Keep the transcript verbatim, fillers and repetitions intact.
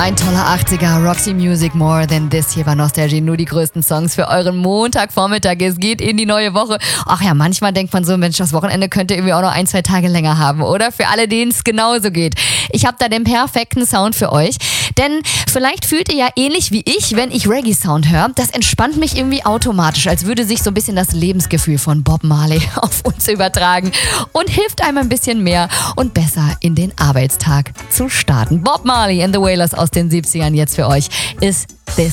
Ein toller achtziger, Roxy Music, More Than This. Hier war Nostalgie, nur die größten Songs für euren Montagvormittag. Es geht in die neue Woche. Ach ja, manchmal denkt man so, Mensch, das Wochenende könnte irgendwie auch noch ein, zwei Tage länger haben, oder? Für alle, denen es genauso geht. Ich habe da den perfekten Sound für euch. Denn vielleicht fühlt ihr ja ähnlich wie ich, wenn ich Reggae-Sound höre. Das entspannt mich irgendwie automatisch, als würde sich so ein bisschen das Lebensgefühl von Bob Marley auf uns übertragen und hilft einem ein bisschen mehr und besser in den Arbeitstag zu starten. Bob Marley and the Wailers aus den siebzigern jetzt für euch ist